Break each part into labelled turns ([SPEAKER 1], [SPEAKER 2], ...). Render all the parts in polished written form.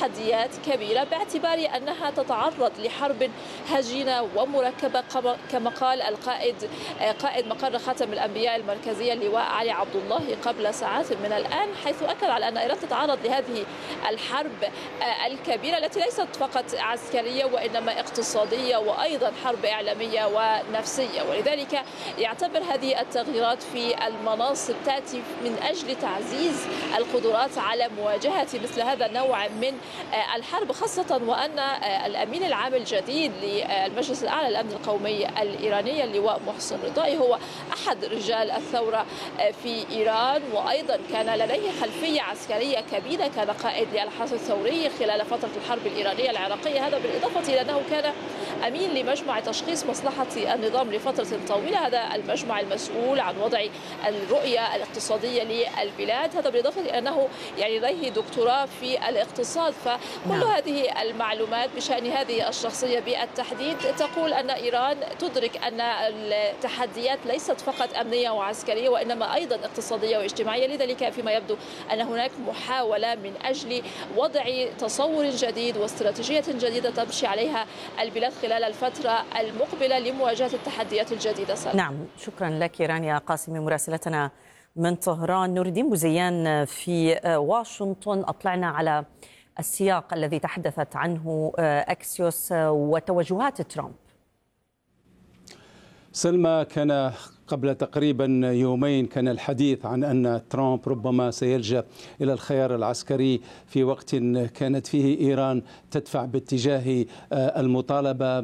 [SPEAKER 1] تحديات كبيرة باعتبار أنها تتعرض لحرب هجينة ومركبة كما قال قائد مقر خاتم الأنبياء المركزية اللواء علي عبد الله قبل ساعات من الآن، حيث أكد على أن إيران تتعرض لهذه الحرب الكبيرة التي ليست فقط عسكرية وإنما اقتصادية وأيضا حرب إعلامية ونفسية. ولذلك يعتبر هذه التغييرات في المناصب تأتي من أجل تعزيز القدرات على مواجهة مثل هذا النوع من الحرب، خاصة وأن الأمين العام الجديد للمجلس الأعلى للأمن القومي الإيراني اللواء محسن رضائي هو أحد رجال الثورة في إيران، وأيضا كان لديه خلفية عسكرية كبيرة، كان قائد للحرس الثوري خلال فترة الحرب الإيرانية العراقية، هذا بالإضافة إلى أنه كان أمين لمجمع تشخيص مصلحة النظام لفترة طويلة، هذا المجمع المسؤول عن وضع الرؤية الاقتصادية للبلاد، هذا بالإضافة إلى أنه لديه دكتوراه في الاقتصاد. فكل هذه المعلومات بشأن هذه الشخصية بالتحديد تقول أن إيران تدرك أن التحديات ليست فقط أمنية وعسكرية وإنما أيضا اقتصادية واجتماعية، لذلك فيما يبدو أن هناك محاولة من أجل وضع تصور جديد واستراتيجية جديدة تمشي عليها البلاد خلال الفترة المقبلة لمواجهة التحديات الجديدة.
[SPEAKER 2] نعم، شكرا لك رانيا قاسمي مراسلتنا من طهران. نور الدين بوزيان في واشنطن، أطلعنا على السياق الذي تحدثت عنه أكسيوس وتوجهات ترامب.
[SPEAKER 3] سلمى، كان قبل تقريبا يومين كان الحديث عن أن ترامب ربما سيلجأ إلى الخيار العسكري في وقت كانت فيه إيران تدفع باتجاه المطالبة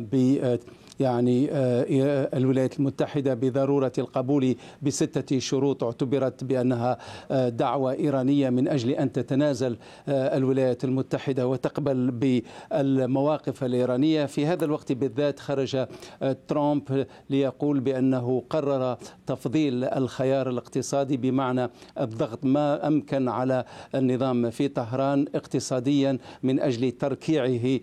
[SPEAKER 3] الولايات المتحدة بضرورة القبول ب6 شروط اعتبرت بأنها دعوة إيرانية من أجل أن تتنازل الولايات المتحدة وتقبل بالمواقف الإيرانية. في هذا الوقت بالذات خرج ترامب ليقول بأنه قرر تفضيل الخيار الاقتصادي، بمعنى الضغط ما أمكن على النظام في طهران اقتصاديا من أجل تركيعه.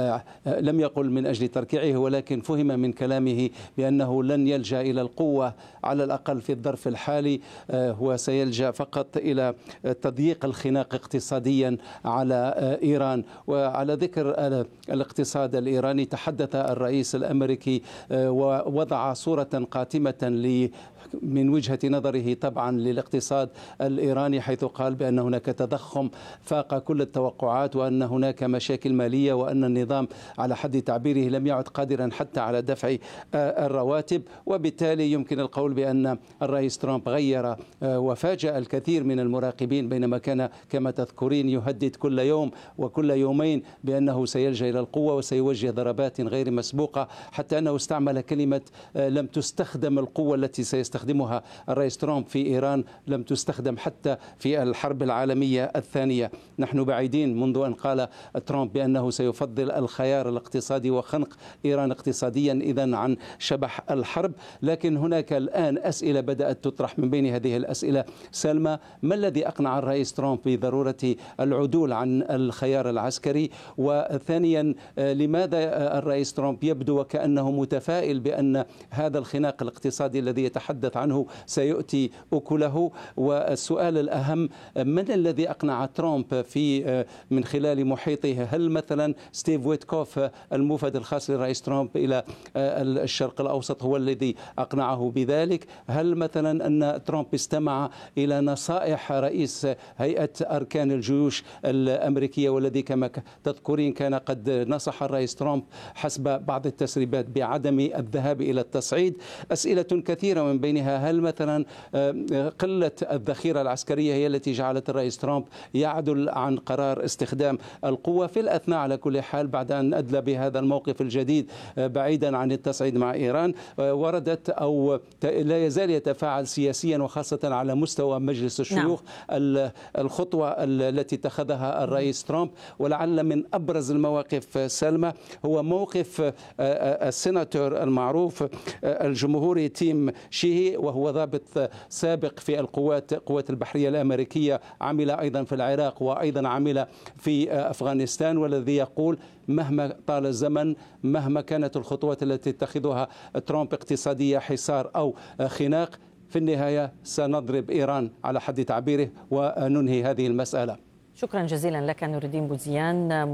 [SPEAKER 3] لم يقل من أجل تركيعه، ولكن فهم من كلامه بأنه لن يلجأ إلى القوة على الأقل في الظرف الحالي، هو سيلجأ فقط إلى تضييق الخناق اقتصاديا على إيران. وعلى ذكر الاقتصاد الإيراني، تحدث الرئيس الأمريكي ووضع صورة قاتمة من وجهة نظره طبعا للاقتصاد الإيراني، حيث قال بأن هناك تضخم فاق كل التوقعات، وأن هناك مشاكل مالية، وأن النظام على حد تعبيره لم يعد قادرا حتى على دفع الرواتب. وبالتالي يمكن القول بأن الرئيس ترامب غير وفاجأ الكثير من المراقبين، بينما كان كما تذكرين يهدد كل يوم وكل يومين بأنه سيلجأ إلى القوة وسيوجه ضربات غير مسبوقة، حتى أنه استعمل كلمة لم تستخدم القوة التي سيستخدمها الرئيس ترامب في إيران، لم تستخدم حتى في الحرب العالمية الثانية. نحن بعيدين منذ أن قال ترامب بأنه سيفضل الخيار الاقتصادي وخنق إيران اقتصاديا إذن عن شبح الحرب. لكن هناك الآن أسئلة بدأت تطرح. من بين هذه الأسئلة سلمى، ما الذي أقنع الرئيس ترامب بضرورة العدول عن الخيار العسكري؟ وثانيا، لماذا الرئيس ترامب يبدو وكأنه متفائل بأن هذا الخناق الاقتصادي الذي يتحدث عنه سيؤتي أكله؟ والسؤال الأهم، من الذي أقنع ترامب من خلال محيطه؟ هل مثلا ستيف ويتكوف الموفد الخاص للرئيس ترامب إلى الشرق الأوسط هو الذي أقنعه بذلك؟ هل مثلا أن ترامب استمع إلى نصائح رئيس هيئة أركان الجيوش الأمريكية، والذي كما تذكرين كان قد نصح الرئيس ترامب حسب بعض التسريبات بعدم الذهاب إلى التصعيد؟ أسئلة كثيرة، من بينها هل مثلا قلة الذخيرة العسكرية هي التي جعلت الرئيس ترامب يعدل عن قرار استخدام القوة؟ في الأثناء على كل حال، بعد أن أدلى بهذا الموقف الجديد بعيدا عن التصعيد مع إيران، وردت أو لا يزال يتفاعل سياسيا وخاصة على مستوى مجلس الشيوخ الخطوة التي اتخذها الرئيس ترامب. ولعل من أبرز المواقف سلمى هو موقف السيناتور المعروف الجمهوري تيم شيهي، وهو ضابط سابق في القوات البحرية الأمريكية، عمل أيضا في العراق وأيضا عمل في أفغانستان، والذي يقول مهما طال الزمن، مهما كانت الخطوات التي يتخذها ترامب اقتصادية حصار أو خناق، في النهاية سنضرب إيران على حد تعبيره وننهي هذه المسألة.
[SPEAKER 2] شكرا جزيلا لك نور الدين بوزيان.